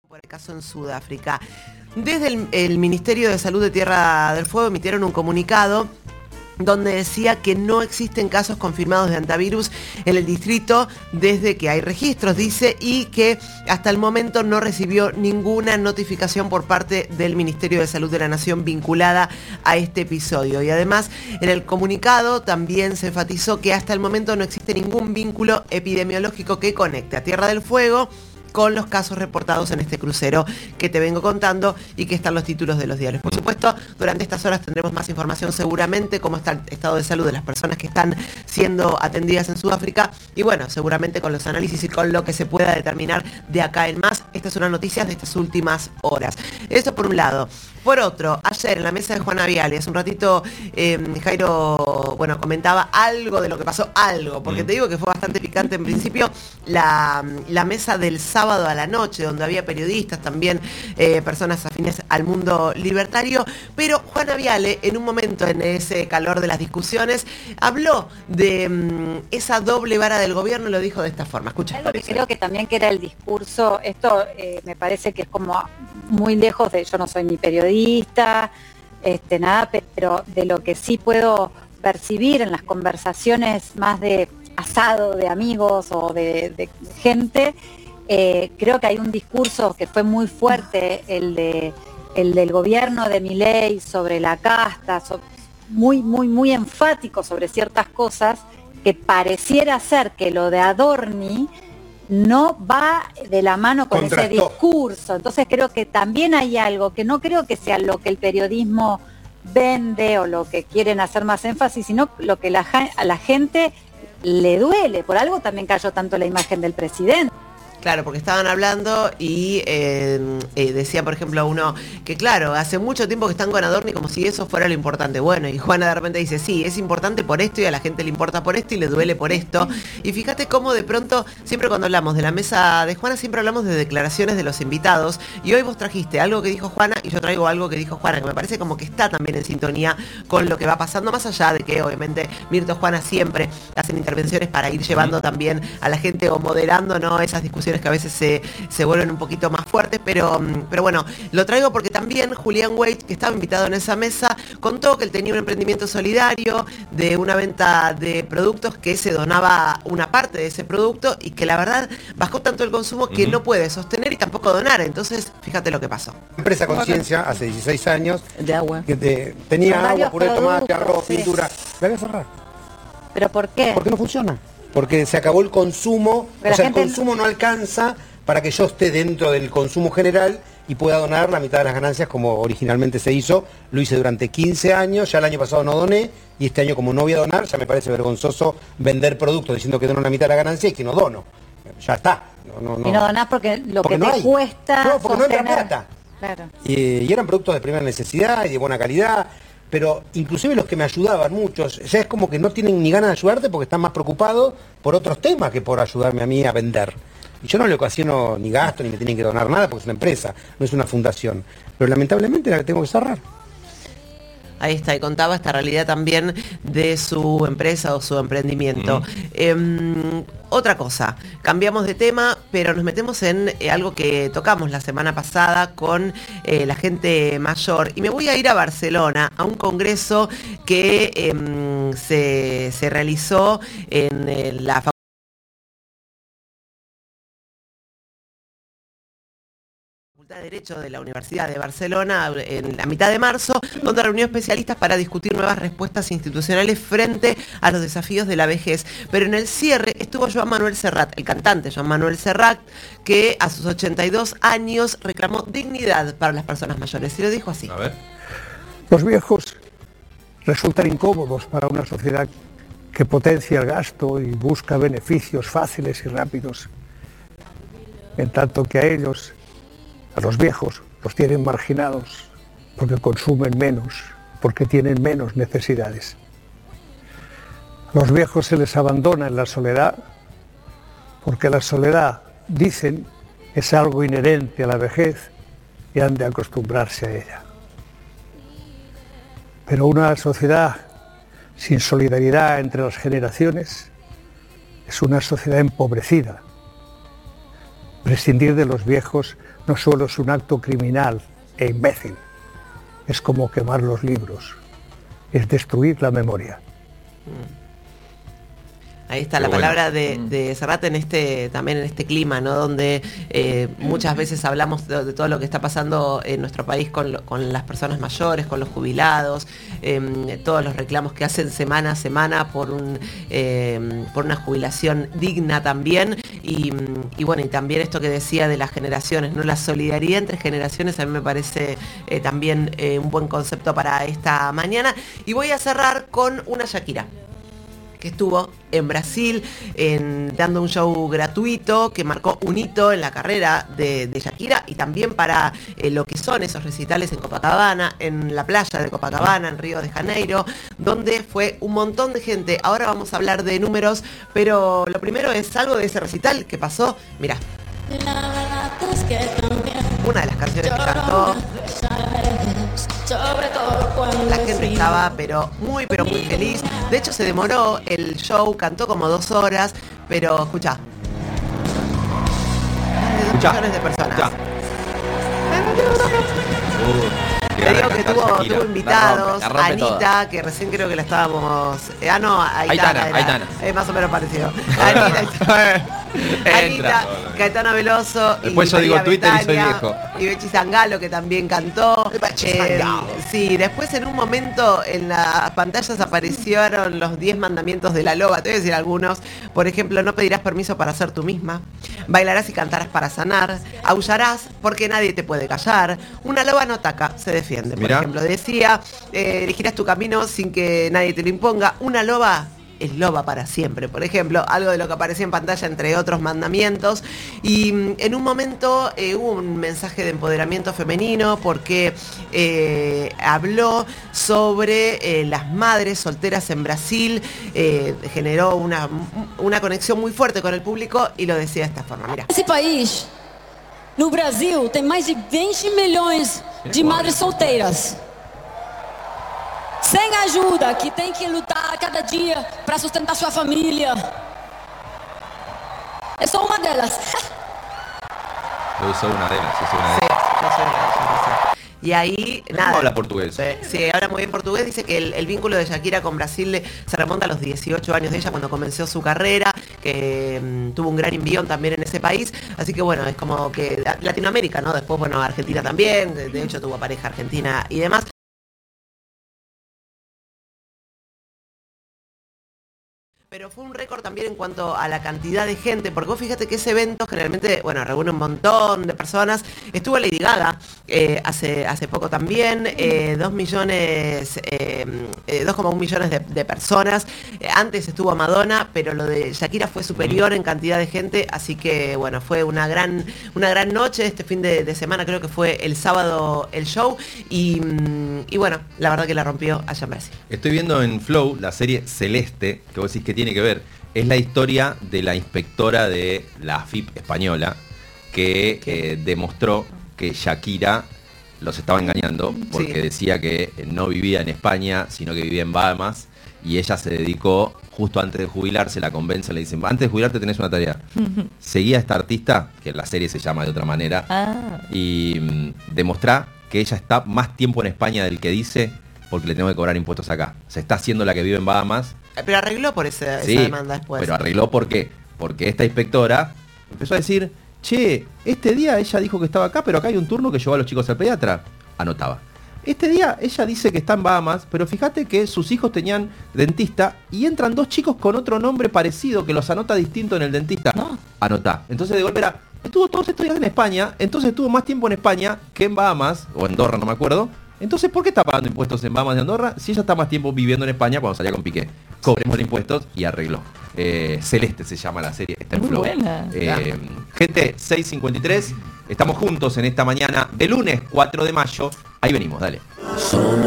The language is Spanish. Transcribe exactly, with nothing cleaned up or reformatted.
Por el caso en Sudáfrica. Desde el, el Ministerio de Salud de Tierra del Fuego emitieron un comunicado donde decía que no existen casos confirmados de hantavirus en el distrito desde que hay registros, dice, y que hasta el momento no recibió ninguna notificación por parte del Ministerio de Salud de la Nación vinculada a este episodio. Y además, en el comunicado también se enfatizó que hasta el momento no existe ningún vínculo epidemiológico que conecte a Tierra del Fuego con los casos reportados en este crucero que te vengo contando y que están los títulos de los diarios. Por supuesto, durante estas horas tendremos más información seguramente, cómo está el estado de salud de las personas que están siendo atendidas en Sudáfrica y bueno, seguramente con los análisis y con lo que se pueda determinar de acá en más. Estas son las noticias de estas últimas horas. Eso por un lado. Por otro, ayer en la mesa de Juana Viale, hace un ratito eh, Jairo, bueno, comentaba algo de lo que pasó, algo, porque te digo que fue bastante picante en principio, la, la mesa del sábado a la noche, donde había periodistas, también eh, personas afines al mundo libertario, pero Juana Viale, en un momento en ese calor de las discusiones, habló de um, esa doble vara del gobierno y lo dijo de esta forma. Escucha. Algo que creo que también que era el discurso, esto eh, me parece que es como muy lejos de, yo no soy ni periodista, este, nada, pero de lo que sí puedo percibir en las conversaciones más de asado de amigos o de, de gente, eh, creo que hay un discurso que fue muy fuerte, el de el del gobierno de Milei sobre la casta, sobre, muy, muy, muy enfático sobre ciertas cosas, que pareciera ser que lo de Adorni no va de la mano con Contrastó. ese discurso. Entonces creo que también hay algo que no creo que sea lo que el periodismo vende o lo que quieren hacer más énfasis, sino lo que la, a la gente le duele. Por algo también cayó tanto la imagen del presidente. Claro, porque estaban hablando y eh, eh, decía, por ejemplo, uno que claro, hace mucho tiempo que están con Adorni como si eso fuera lo importante. Bueno, y Juana de repente dice, sí, es importante por esto y a la gente le importa por esto y le duele por esto. Y fíjate cómo de pronto, siempre cuando hablamos de la mesa de Juana, siempre hablamos de declaraciones de los invitados. Y hoy vos trajiste algo que dijo Juana y yo traigo algo que dijo Juana, que me parece como que está también en sintonía con lo que va pasando, más allá de que obviamente Mirta y Juana siempre hacen intervenciones para ir llevando también a la gente o moderando, ¿no?, esas discusiones que a veces se, se vuelven un poquito más fuertes, pero, pero bueno, lo traigo porque también Julián Wade, que estaba invitado en esa mesa, contó que él tenía un emprendimiento solidario de una venta de productos que se donaba una parte de ese producto y que la verdad bajó tanto el consumo que uh-huh. no puede sostener y tampoco donar. Entonces, fíjate lo que pasó. Empresa Conciencia, hace dieciséis años, de agua. Que te, tenía agua, puré de tomate, arroz, sí. pintura. La voy a cerrar. ¿Pero por qué? Porque no funciona. Porque se acabó el consumo, Pero o sea, el consumo no alcanza para que yo esté dentro del consumo general y pueda donar la mitad de las ganancias como originalmente se hizo. Lo hice durante quince años, ya el año pasado no doné, y este año como no voy a donar, ya me parece vergonzoso vender productos diciendo que dono la mitad de la ganancia y que no dono. Ya está. No, no, no. Y no donás porque lo porque que no te hay. cuesta No, porque sostener. no entra plata. Claro. Y, y eran productos de primera necesidad y de buena calidad. Pero inclusive los que me ayudaban, muchos, ya es como que no tienen ni ganas de ayudarte porque están más preocupados por otros temas que por ayudarme a mí a vender. Y yo no le ocasiono ni gasto, ni me tienen que donar nada porque es una empresa, no es una fundación. Pero lamentablemente la tengo que cerrar. Ahí está, y contaba esta realidad también de su empresa o su emprendimiento. Mm. Eh, otra cosa, cambiamos de tema, pero nos metemos en eh, algo que tocamos la semana pasada con eh, la gente mayor. Y me voy a ir a Barcelona, a un congreso que eh, se, se realizó en eh, la Facultad de Derecho de la Universidad de Barcelona en la mitad de marzo, donde reunió especialistas para discutir nuevas respuestas institucionales frente a los desafíos de la vejez. Pero en el cierre estuvo Joan Manuel Serrat, el cantante Joan Manuel Serrat, que a sus ochenta y dos años reclamó dignidad para las personas mayores. Y lo dijo así. A ver. Los viejos resultan incómodos para una sociedad que potencia el gasto y busca beneficios fáciles y rápidos, en tanto que a ellos, a los viejos, los tienen marginados porque consumen menos, porque tienen menos necesidades. A los viejos se les abandona en la soledad porque la soledad, dicen, es algo inherente a la vejez y han de acostumbrarse a ella. Pero una sociedad sin solidaridad entre las generaciones es una sociedad empobrecida. Prescindir de los viejos no solo es un acto criminal e imbécil, es como quemar los libros, es destruir la memoria. Ahí está Qué la bueno. palabra de, de Serrat en este, también en este clima, ¿no? Donde eh, muchas veces hablamos de, de todo lo que está pasando en nuestro país con, lo, con las personas mayores, con los jubilados, eh, todos los reclamos que hacen semana a semana por, un, eh, por una jubilación digna también. Y, y bueno, y también esto que decía de las generaciones, ¿no? La solidaridad entre generaciones a mí me parece eh, también eh, un buen concepto para esta mañana. Y voy a cerrar con una Shakira, que estuvo en Brasil en, dando un show gratuito que marcó un hito en la carrera de, de Shakira y también para eh, lo que son esos recitales en Copacabana, en la playa de Copacabana, en Río de Janeiro, donde fue un montón de gente. Ahora vamos a hablar de números, pero lo primero es algo de ese recital que pasó. Mirá, una de las canciones que cantó, la gente estaba pero muy pero muy feliz. De hecho se demoró el show, cantó como dos horas, pero escucha, más de dos millones de personas. Escuchá. Uh, Te digo que tuvo, Shakira. tuvo invitados, La rompe, la rompe Anita, toda. que recién creo que la estábamos... Eh, ah, no, Aitana, Aitana, era, Aitana. Es más o menos parecido. Anita, Entra. Anita, Caetano Veloso. Después y yo digo María Twitter y soy Bethania, viejo. Y Bechi Zangalo, que también cantó. Eh, sí, después en un momento en las pantallas aparecieron los diez mandamientos de la loba. Te voy a decir algunos. Por ejemplo, no pedirás permiso para ser tú misma. Bailarás y cantarás para sanar. Aullarás porque nadie te puede callar. Una loba no ataca, se defiende. Por Mirá. ejemplo, decía, eh, elegirás tu camino sin que nadie te lo imponga. Una loba es loba para siempre, por ejemplo, algo de lo que aparecía en pantalla entre otros mandamientos. Y mm, en un momento eh, hubo un mensaje de empoderamiento femenino porque eh, habló sobre eh, las madres solteras en Brasil, eh, generó una, una conexión muy fuerte con el público y lo decía de esta forma, mira. Esse país, no Brasil, tem mais de veinte milhões de madres solteiras. Sem ajuda, que tem que lutar cada dia para sustentar sua família. Eu sou uma delas. Yo soy una de ellas, yo soy una de Sí, ellas. yo soy una de ellas. Y ahí, nada. ¿Cómo habla portugués? Sí, sí, habla muy bien portugués. Dice que el, el vínculo de Shakira con Brasil le- se remonta a los dieciocho años de ella cuando comenzó su carrera, que mm, tuvo un gran envión también en ese país. Así que bueno, es como que la- Latinoamérica, ¿no? Después, bueno, Argentina también. De, de hecho, tuvo pareja argentina y demás. Pero fue un récord también en cuanto a la cantidad de gente, porque vos fíjate que ese evento generalmente, bueno, reúne un montón de personas. Estuvo Lady Gaga eh, hace, hace poco también, eh, dos millones, eh, eh, dos coma uno millones de, de personas. Eh, antes estuvo Madonna, pero lo de Shakira fue superior en cantidad de gente, así que bueno, fue una gran, una gran noche. Este fin de, de semana creo que fue el sábado el show y, mm, y bueno, la verdad que la rompió allá en Brasil. Estoy viendo en Flow la serie Celeste, que vos decís que tiene que ver. Es la historia de la inspectora de la A F I P española que eh, demostró que Shakira los estaba engañando porque Sí. decía que no vivía en España, sino que vivía en Bahamas, y ella se dedicó, justo antes de jubilarse, la convence, le dicen, antes de jubilarte tenés una tarea. Seguía a esta artista, que en la serie se llama de otra manera, Ah. y mm, demostrá que ella está más tiempo en España del que dice, porque le tengo que cobrar impuestos acá. Se está haciendo la que vive en Bahamas. Pero arregló por ese, Sí, esa demanda después. pero arregló ¿por qué? Porque esta inspectora empezó a decir, che, este día ella dijo que estaba acá, pero acá hay un turno que llevó a los chicos al pediatra. Anotaba. Este día ella dice que está en Bahamas, pero fíjate que sus hijos tenían dentista y entran dos chicos con otro nombre parecido que los anota distinto en el dentista. No. Anotá. Entonces de golpe era, estuvo todos estos días en España, entonces estuvo más tiempo en España que en Bahamas, o en Andorra, no me acuerdo. Entonces, ¿por qué está pagando impuestos en Bahamas de Andorra si ella está más tiempo viviendo en España cuando salía con Piqué? Cobremos impuestos y arregló. Eh, Celeste se llama la serie, está en Muy Flow. buena. Eh, gente, seis cincuenta y tres, estamos juntos en esta mañana de lunes cuatro de mayo. Ahí venimos, dale.